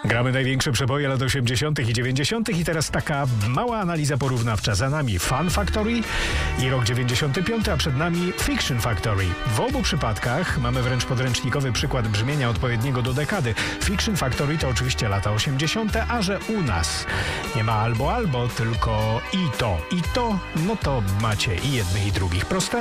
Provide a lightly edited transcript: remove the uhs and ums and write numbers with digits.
Gramy największe przeboje lat 80. i 90. i teraz taka mała analiza porównawcza. Za nami Fun Factory i rok 95, a przed nami Fiction Factory. W obu przypadkach mamy wręcz podręcznikowy przykład brzmienia odpowiedniego do dekady. Fiction Factory to oczywiście lata 80., a że u nas nie ma albo, tylko i to, no to macie i jednych i drugich. Proste?